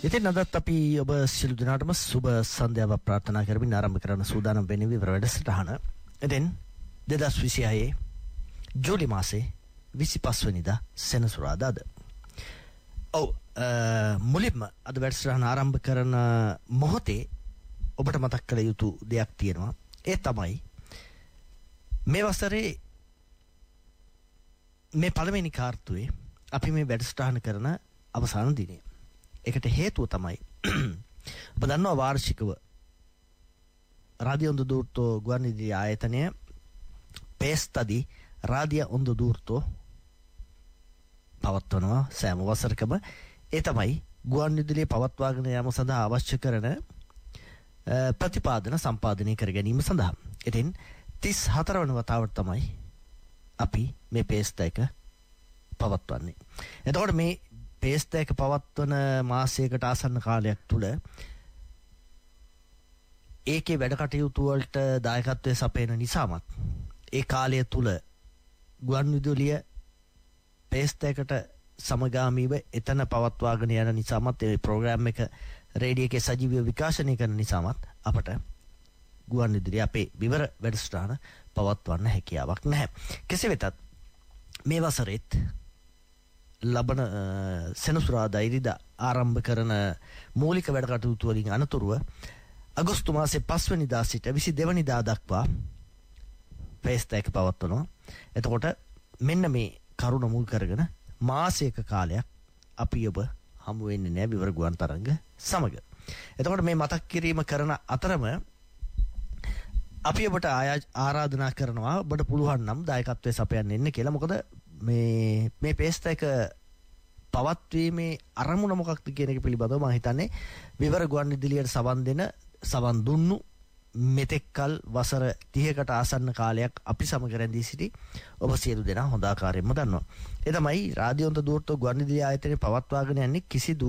ඉතින් අදත් අපි ඔබ සියලු දෙනාටම සුබ සන්ධ්‍යාවක් ප්‍රාර්ථනා කරමින් ආරම්භ කරන සූදානම් වෙන්නේ විවර වැඩසටහන. ඉතින් 2026 ජූලි මාසේ 25 වෙනිදා සෙනසුරාදාද. මුලින්ම අද වැඩසටහන ආරම්භ කරන මොහොතේ ඔබට මතක් කළ යුතු දෙයක් තියෙනවා. ඒ තමයි මේ වසරේ මේ පළවෙනි කාර්තුවේ අපි මේ වැඩසටහන කරන අවසාන දිනේ. ඒකට හේතුව තමයි ඔබ දන්නවා වාර්ෂිකව රාදිය ඔන්ද දූර්තෝ ගුවන්විදුලි ආයතනය පේස්තදී රාදිය ඔන්ද දූර්තෝ පවත්වනවා සෑම වසරකම. ඒ තමයි ගුවන්විදුලිය පවත්වාගෙන යාම සඳහා අවශ්‍ය කරන ප්‍රතිපාදන සම්පාදනය කර ගැනීම සඳහා. ඉතින් 34 වන වතාවට තමයි අපි මේ පේස්ත එක පවත්වන්නේ. එතකොට මේ පේස්ත එක පවත්වන මාසයකට ආසන්න කාලයක් තුල ඒකේ වැඩ කටයුතු වලට දායකත්වයේ සපයන නිසාමත් ඒ කාලය තුල ගුවන්විදුලිය පේස්ත එකට සමගාමීව එතන පවත්වාගෙන යන නිසාමත් ඒ ප්‍රෝග්‍රෑම් එක රේඩියෝ එකේ සජීවීව විකාශනය කරන නිසාමත් අපට ගුවන්විදුලිය අපේ විවර වැඩසටහන පවත්වන්න හැකියාවක් නැහැ. කෙසේ වෙතත් මේ වසරේත් ලබන සෙනසුරාදා ඉරිදා ආරම්භ කරන මූලික වැඩ කටයුතු වලින් අනතුරුව අගෝස්තු මාසේ 5 වෙනිදා සිට 22 වෙනිදා දක්වා පේස්ත එක පවත්වනවා. එතකොට මෙන්න මේ කරුණ මුල් කරගෙන මාසයක කාලයක් අපි ඔබ හමු වෙන්නේ නැහැ විවර ගුවන් තරංග සමග. එතකොට මේ මතක් කිරීම කරන අතරම අපි ඔබට ආරාධනා කරනවා ඔබට පුළුවන් නම් දායකත්වයේ සපයන්න එන්න කියලා. මොකද මේ පේස්ත එක පවත්වීමේ අරමුණ මොකක්ද කියන එක පිළිබඳව මම හිතන්නේ විවර ගුවන්විදුලියට සවන් දුන්නු මෙතෙක්කල් වසර 30කට ආසන්න කාලයක් අපි සමග රැඳී සිටි ඔබ සියලු දෙනා හොඳ ආකාරයෙන්ම දන්නවා. ඒ තමයි රාදියෝ ඔන්ද දූර්තෝ ගුවන්විදුලි ආයතනයේ පවත්වාගෙන යන්නේ කිසිදු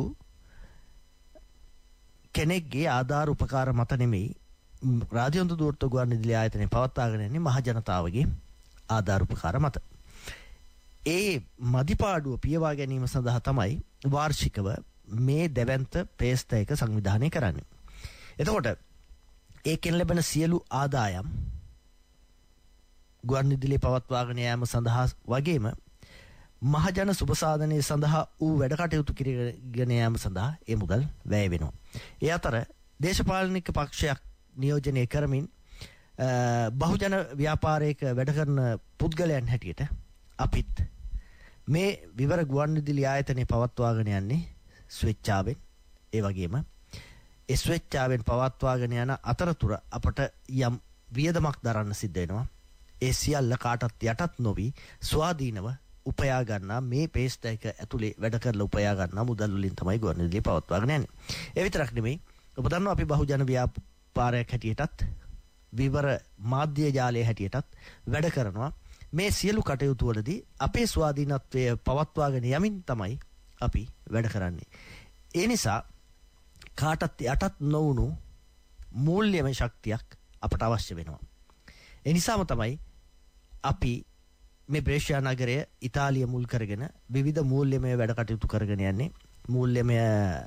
කෙනෙක්ගේ ආධාර උපකාර මත නෙමෙයි. රාදියෝ ඔන්ද දූර්තෝ ගුවන්විදුලි ආයතනයේ පවත්වාගෙන යන්නේ මහ ජනතාවගේ ආධාර උපකාර මත. ඒ මදිපාඩුව පියවා ගැනීම සඳහා තමයි වාර්ෂිකව මේ දෙවන්ත පේස්ත එක සංවිධානය කරන්නේ. එතකොට ඒකෙන් ලැබෙන සියලු ආදායම් ගුවන්විදුලිය පවත්වාගෙන යාම සඳහා වගේම මහජන සුබසාධනය සඳහා ඌ වැඩ කටයුතු කරගෙන යාම සඳහා ඒ මුදල් වැය වෙනවා. ඒ අතර දේශපාලනික පක්ෂයක් නියෝජනය කරමින් බහුජන ව්‍යාපාරයක වැඩ කරන පුද්ගලයන් හැටියට අපිත් මේ විවර ගුවන්විදුලි ආයතනයේ පවත්වාගෙන යන්නේ ස්වේච්ඡාවෙන්. ඒ වගේම ඒ ස්වේච්ඡාවෙන් පවත්වාගෙන යන අතරතුර අපට යම් වියදමක් දරන්න සිද්ධ වෙනවා. ඒ සියල්ල කාටත් යටත් නොවි ස්වාධීනව උපයා ගන්නා මේ පේස්ත එක ඇතුලේ වැඩ කරලා උපයා ගන්නා මුදල් වලින් තමයි ගුවන්විදුලිය පවත්වාගෙන යන්නේ. ඒ විතරක් නෙමෙයි ඔබ දන්නවා අපි බහුජන ව්‍යාපාරයක් හැටියටත් විවර මාධ්‍ය ජාලයේ හැටියටත් වැඩ කරනවා. මේ සියලු කටයුතු වලදී අපේ ස්වාධීනත්වය පවත්වාගෙන යමින් තමයි අපි වැඩ කරන්නේ. ඒ නිසා කාටත් යටත් නොවුණු මූල්‍යමය ශක්තියක් අපට අවශ්‍ය වෙනවා. ඒ නිසාම තමයි අපි මේ බ්‍රේෂියා නගරය ඉතාලිය මුල් කරගෙන විවිධ මූල්‍යමය වැඩ කටයුතු කරගෙන යන්නේ. මූල්‍යමය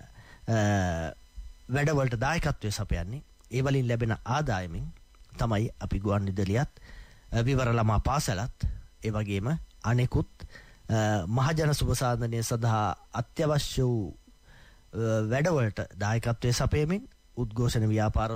වැඩවලට දායකත්වය සපයන්නේ. ඒ වලින් ලැබෙන ආදායමින් තමයි අපි ගුවන්විදුලියත් විවර ළමා පාසලත් ඒ වගේම අනෙකුත් මහජන සුබසාධනය සඳහා අත්‍යවශ්‍ය වූ වැඩවලට දායකත්වයේ සපයමින් උද්ඝෝෂණ ව්‍යාපාර